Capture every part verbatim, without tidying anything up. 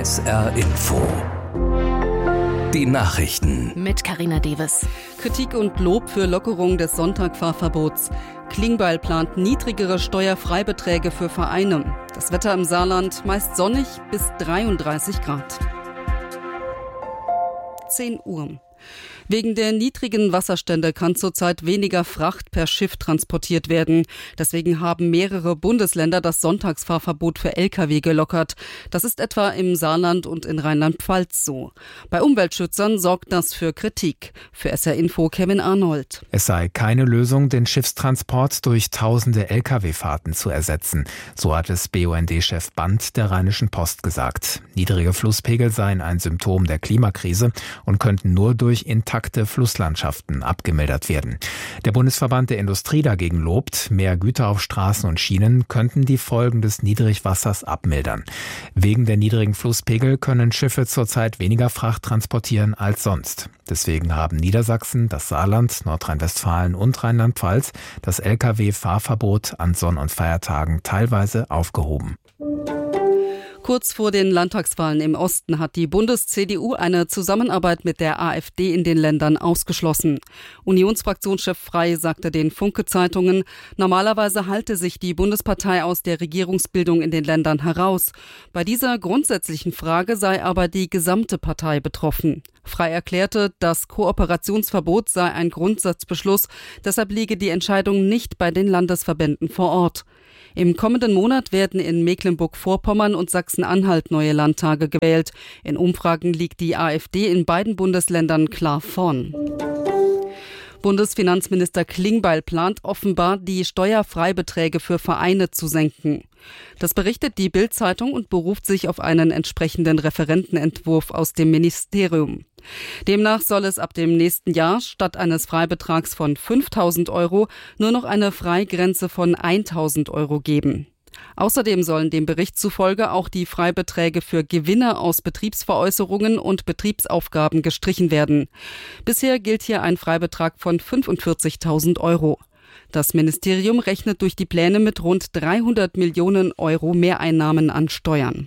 S R Info. Die Nachrichten. Mit Carina Deves. Kritik und Lob für Lockerung des Sonntagfahrverbots. Klingbeil plant niedrigere Steuerfreibeträge für Vereine. Das Wetter im Saarland meist sonnig bis dreiunddreißig Grad. zehn Uhr. Wegen der niedrigen Wasserstände kann zurzeit weniger Fracht per Schiff transportiert werden. Deswegen haben mehrere Bundesländer das Sonntagsfahrverbot für L K W gelockert. Das ist etwa im Saarland und in Rheinland-Pfalz so. Bei Umweltschützern sorgt das für Kritik. Für S R Info Kevin Arnold. Es sei keine Lösung, den Schiffstransport durch tausende L K W-Fahrten zu ersetzen. So hat es B U N D-Chef Band der Rheinischen Post gesagt. Niedrige Flusspegel seien ein Symptom der Klimakrise und könnten nur durch intakte Flusslandschaften abgemildert werden. Der Bundesverband der Industrie dagegen lobt, mehr Güter auf Straßen und Schienen könnten die Folgen des Niedrigwassers abmildern. Wegen der niedrigen Flusspegel können Schiffe zurzeit weniger Fracht transportieren als sonst. Deswegen haben Niedersachsen, das Saarland, Nordrhein-Westfalen und Rheinland-Pfalz das L K W-Fahrverbot an Sonn- und Feiertagen teilweise aufgehoben. Kurz vor den Landtagswahlen im Osten hat die Bundes-C D U eine Zusammenarbeit mit der AfD in den Ländern ausgeschlossen. Unionsfraktionschef Frey sagte den Funke-Zeitungen, normalerweise halte sich die Bundespartei aus der Regierungsbildung in den Ländern heraus. Bei dieser grundsätzlichen Frage sei aber die gesamte Partei betroffen. Frey erklärte, das Kooperationsverbot sei ein Grundsatzbeschluss, deshalb liege die Entscheidung nicht bei den Landesverbänden vor Ort. Im kommenden Monat werden in Mecklenburg-Vorpommern und Sachsen-Anhalt neue Landtage gewählt. In Umfragen liegt die AfD in beiden Bundesländern klar vorn. Bundesfinanzminister Klingbeil plant offenbar, die Steuerfreibeträge für Vereine zu senken. Das berichtet die Bild-Zeitung und beruft sich auf einen entsprechenden Referentenentwurf aus dem Ministerium. Demnach soll es ab dem nächsten Jahr statt eines Freibetrags von fünftausend Euro nur noch eine Freigrenze von eintausend Euro geben. Außerdem sollen dem Bericht zufolge auch die Freibeträge für Gewinne aus Betriebsveräußerungen und Betriebsaufgaben gestrichen werden. Bisher gilt hier ein Freibetrag von fünfundvierzigtausend Euro. Das Ministerium rechnet durch die Pläne mit rund dreihundert Millionen Euro Mehreinnahmen an Steuern.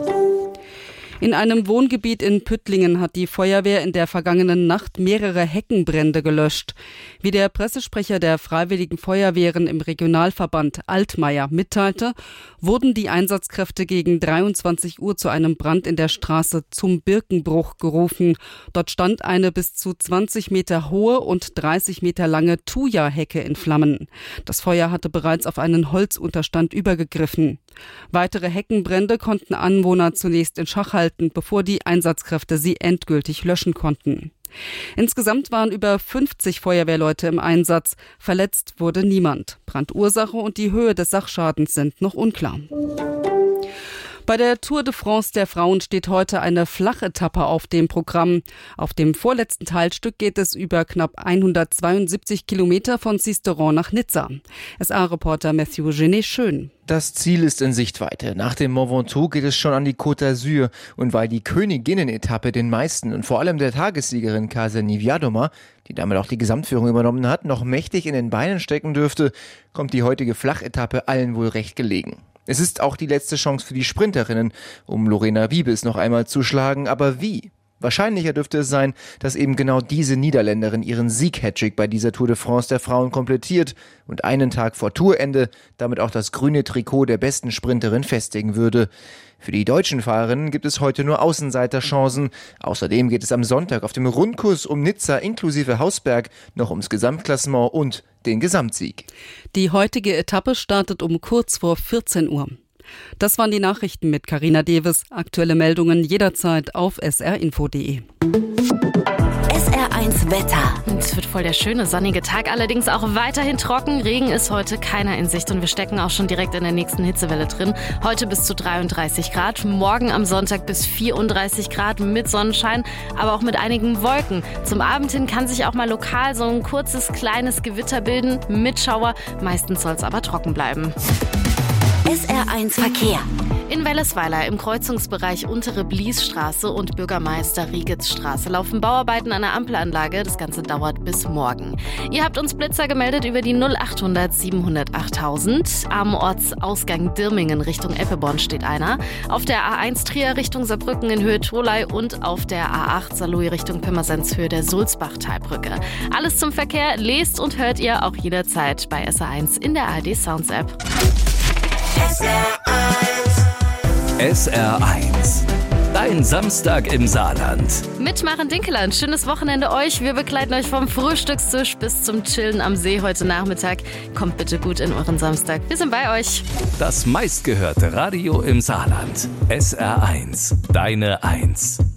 In einem Wohngebiet in Püttlingen hat die Feuerwehr in der vergangenen Nacht mehrere Heckenbrände gelöscht. Wie der Pressesprecher der Freiwilligen Feuerwehren im Regionalverband Altmaier mitteilte, wurden die Einsatzkräfte gegen dreiundzwanzig Uhr zu einem Brand in der Straße Zum Birkenbruch gerufen. Dort stand eine bis zu zwanzig Meter hohe und dreißig Meter lange Thuja-Hecke in Flammen. Das Feuer hatte bereits auf einen Holzunterstand übergegriffen. Weitere Heckenbrände konnten Anwohner zunächst in Schach halten, bevor die Einsatzkräfte sie endgültig löschen konnten. Insgesamt waren über fünfzig Feuerwehrleute im Einsatz. Verletzt wurde niemand. Brandursache und die Höhe des Sachschadens sind noch unklar. Bei der Tour de France der Frauen steht heute eine Flachetappe auf dem Programm. Auf dem vorletzten Teilstück geht es über knapp hundertzweiundsiebzig Kilometer von Sisteron nach Nizza. S A-Reporter Matthew Genet-Schön. Das Ziel ist in Sichtweite. Nach dem Mont Ventoux geht es schon an die Côte d'Azur. Und weil die Königinnen-Etappe den meisten und vor allem der Tagessiegerin Kasia Niewiadoma, die damit auch die Gesamtführung übernommen hat, noch mächtig in den Beinen stecken dürfte, kommt die heutige Flachetappe allen wohl recht gelegen. Es ist auch die letzte Chance für die Sprinterinnen, um Lorena Wiebes noch einmal zu schlagen. Aber wie? Wahrscheinlicher dürfte es sein, dass eben genau diese Niederländerin ihren Sieg-Hattrick bei dieser Tour de France der Frauen komplettiert und einen Tag vor Tourende damit auch das grüne Trikot der besten Sprinterin festigen würde. Für die deutschen Fahrerinnen gibt es heute nur Außenseiterchancen. Außerdem geht es am Sonntag auf dem Rundkurs um Nizza inklusive Hausberg noch ums Gesamtklassement und den Gesamtsieg. Die heutige Etappe startet um kurz vor vierzehn Uhr. Das waren die Nachrichten mit Carina Deves. Aktuelle Meldungen jederzeit auf s r info punkt d e. S R eins Wetter. Es wird voll der schöne sonnige Tag, allerdings auch weiterhin trocken. Regen ist heute keiner in Sicht und wir stecken auch schon direkt in der nächsten Hitzewelle drin. Heute bis zu dreiunddreißig Grad, morgen am Sonntag bis vierunddreißig Grad mit Sonnenschein, aber auch mit einigen Wolken. Zum Abend hin kann sich auch mal lokal so ein kurzes, kleines Gewitter bilden mit Schauer. Meistens soll es aber trocken bleiben. S R eins Verkehr. In Wellesweiler im Kreuzungsbereich Untere Bliesstraße und Bürgermeister-Riegitz-Straße laufen Bauarbeiten an der Ampelanlage. Das Ganze dauert bis morgen. Ihr habt uns Blitzer gemeldet über die null achthundert siebenhundert achttausend. Am Ortsausgang Dirmingen Richtung Eppeborn steht einer. Auf der A eins Trier Richtung Saarbrücken in Höhe Tholey und auf der A acht Saarlouis Richtung Pirmasens Höhe der Sulzbach-Talbrücke. Alles zum Verkehr lest und hört ihr auch jederzeit bei S R eins in der A R D Sounds App. S R eins. Dein Samstag im Saarland. Mit Maren Dinkeland. Schönes Wochenende euch. Wir begleiten euch vom Frühstückstisch bis zum Chillen am See heute Nachmittag. Kommt bitte gut in euren Samstag. Wir sind bei euch. Das meistgehörte Radio im Saarland. S R eins. Deine Eins.